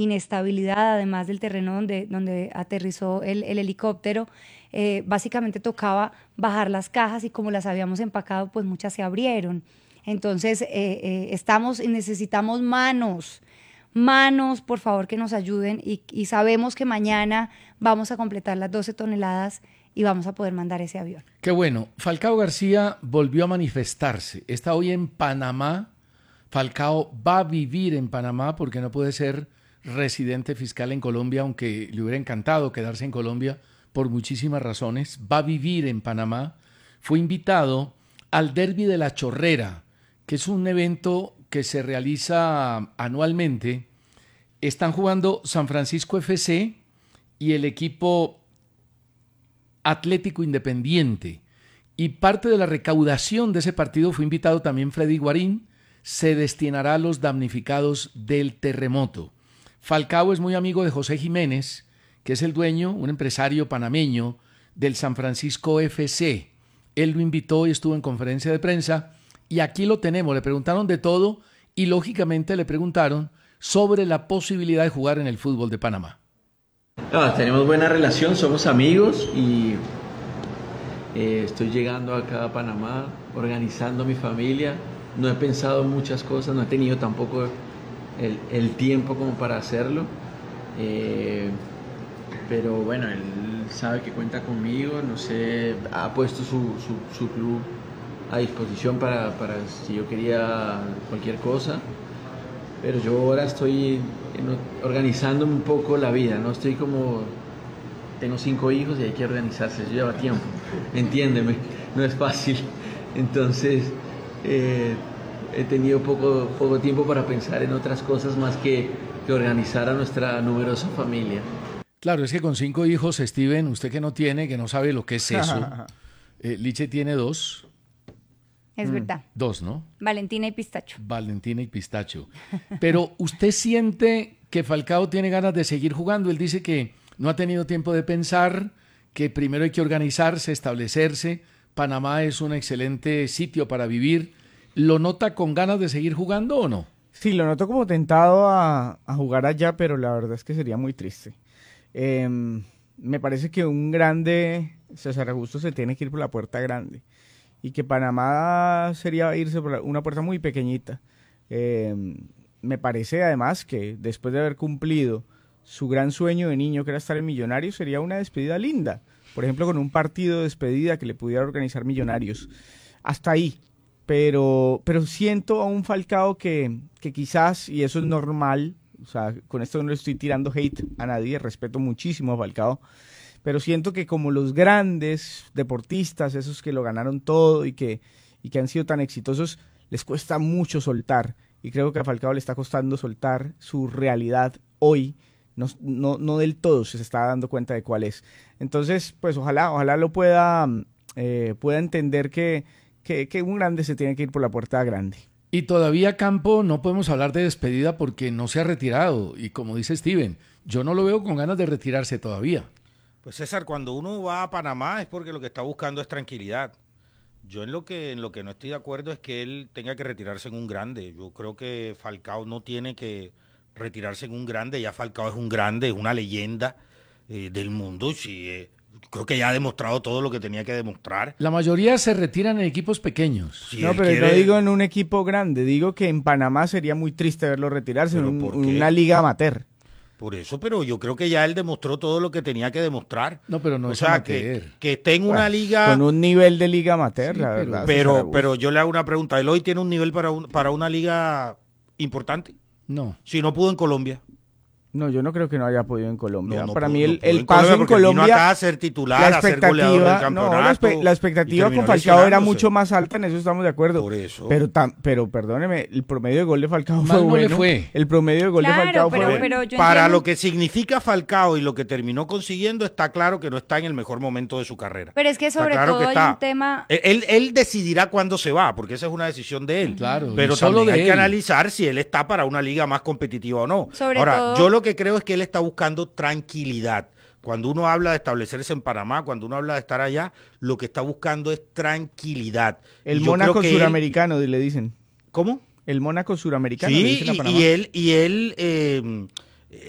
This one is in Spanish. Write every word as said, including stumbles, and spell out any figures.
inestabilidad, además del terreno donde, donde aterrizó el, el helicóptero, eh, básicamente tocaba bajar las cajas y como las habíamos empacado, pues muchas se abrieron. Entonces, eh, eh, estamos y necesitamos manos, manos, por favor, que nos ayuden y, y sabemos que mañana vamos a completar las doce toneladas y vamos a poder mandar ese avión. Qué bueno. Falcao García volvió a manifestarse. Está hoy en Panamá. Falcao va a vivir en Panamá porque no puede ser residente fiscal en Colombia, aunque le hubiera encantado quedarse en Colombia por muchísimas razones. Va a vivir en Panamá. Fue invitado al Derby de la Chorrera, que es un evento que se realiza anualmente. Están jugando San Francisco F C y el equipo Atlético Independiente. Y parte de la recaudación de ese partido, fue invitado también Freddy Guarín, se destinará a los damnificados del terremoto. Falcao es muy amigo de José Jiménez, que es el dueño, un empresario panameño del San Francisco F C. Él lo invitó y estuvo en conferencia de prensa y aquí lo tenemos. Le preguntaron de todo y lógicamente le preguntaron sobre la posibilidad de jugar en el fútbol de Panamá. No, tenemos buena relación, somos amigos y eh, estoy llegando acá a Panamá, organizando mi familia. No he pensado en muchas cosas, no he tenido tampoco el, el tiempo como para hacerlo. Eh, pero bueno, él sabe que cuenta conmigo, no sé, ha puesto su, su, su club a disposición para, para si yo quería cualquier cosa. Pero yo ahora estoy organizándome un poco la vida, ¿no? Estoy como, tengo cinco hijos y hay que organizarse, eso lleva tiempo, entiéndeme, no es fácil. Entonces, eh, he tenido poco, poco tiempo para pensar en otras cosas más que, que organizar a nuestra numerosa familia. Claro, es que con cinco hijos, Steven, usted que no tiene, que no sabe lo que es eso, eh, Liche tiene dos. Es mm. verdad. Dos, ¿no? Valentina y Pistacho. Valentina y Pistacho. Pero ¿usted siente que Falcao tiene ganas de seguir jugando? Él dice que no ha tenido tiempo de pensar, que primero hay que organizarse, establecerse. Panamá es un excelente sitio para vivir. ¿Lo nota con ganas de seguir jugando o no? Sí, lo noto como tentado a, a jugar allá, pero la verdad es que sería muy triste. Eh, me parece que un grande, César Augusto, se tiene que ir por la puerta grande. Y que Panamá sería irse por una puerta muy pequeñita. Eh, me parece además que después de haber cumplido su gran sueño de niño, que era estar en Millonarios, sería una despedida linda. Por ejemplo, con un partido de despedida que le pudiera organizar Millonarios. Hasta ahí. Pero, pero siento a un Falcao que, que quizás, y eso es normal, o sea, con esto no le estoy tirando hate a nadie, respeto muchísimo a Falcao, pero siento que como los grandes deportistas, esos que lo ganaron todo y que, y que han sido tan exitosos, les cuesta mucho soltar. Y creo que a Falcao le está costando soltar su realidad hoy. No, no, no del todo se está dando cuenta de cuál es. Entonces, pues ojalá, ojalá lo pueda, eh, pueda entender que, que, que un grande se tiene que ir por la puerta grande. Y todavía, Campo, no podemos hablar de despedida porque no se ha retirado. Y como dice Steven, yo no lo veo con ganas de retirarse todavía. Pues César, cuando uno va a Panamá es porque lo que está buscando es tranquilidad. Yo en lo que en lo que no estoy de acuerdo es que él tenga que retirarse en un grande. Yo creo que Falcao no tiene que retirarse en un grande. Ya Falcao es un grande, es una leyenda eh, del mundo. Sí, eh, creo que ya ha demostrado todo lo que tenía que demostrar. La mayoría se retiran en equipos pequeños. Si no, pero quiere... no digo en un equipo grande. Digo que en Panamá sería muy triste verlo retirarse en un, una liga amateur. Por eso, pero yo creo que ya él demostró todo lo que tenía que demostrar. No, pero no o es sea, amateur. Que, que esté en una liga... Con un nivel de liga amateur, sí, la pero, verdad. Pero, pero yo le hago una pregunta. ¿Él hoy tiene un nivel para, un, para una liga importante? No. Si no pudo en Colombia. No, yo no creo que no haya podido en Colombia. No, no Para pudo, mí el, no el en paso Colombia en Colombia... Vino acá a ser titular, a ser goleador del campeonato. No, la, espe la expectativa con Falcao era mucho más alta, en eso estamos de acuerdo. Por eso. Pero, tam pero perdóneme, el promedio de gol de Falcao fue no bueno. Le fue. El promedio de gol claro, de Falcao pero, fue pero bueno. Para entiendo... lo que significa Falcao y lo que terminó consiguiendo, está claro que no está en el mejor momento de su carrera. Pero es que sobre claro todo que hay un tema... Él, él decidirá cuándo se va, porque esa es una decisión de él. Claro. Pero solo también de hay él. que analizar si él está para una liga más competitiva o no. Sobre Ahora, todo... yo lo que creo es que él está buscando tranquilidad. Tranquilidad. Cuando uno habla de establecerse en Panamá, cuando uno habla de estar allá, lo que está buscando es tranquilidad. El Mónaco suramericano, él... le dicen. ¿Cómo? El Mónaco suramericano. Sí, le dicen a Panamá. y, y él, y él eh,